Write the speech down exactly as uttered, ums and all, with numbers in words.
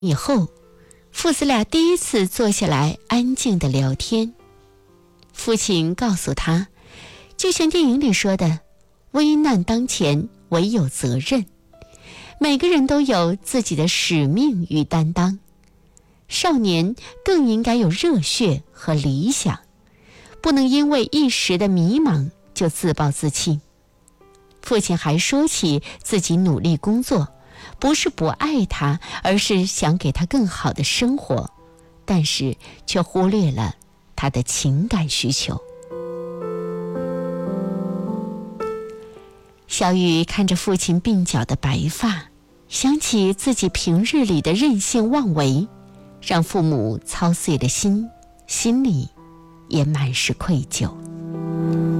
以后，父子俩第一次坐下来安静地聊天。父亲告诉他，就像电影里说的，危难当前，唯有责任。每个人都有自己的使命与担当，少年更应该有热血和理想，不能因为一时的迷茫就自暴自弃。父亲还说起自己努力工作，不是不爱他，而是想给他更好的生活，但是却忽略了他的情感需求。小雨看着父亲鬓角的白发，想起自己平日里的任性妄为，让父母操碎了心，心里也满是愧疚。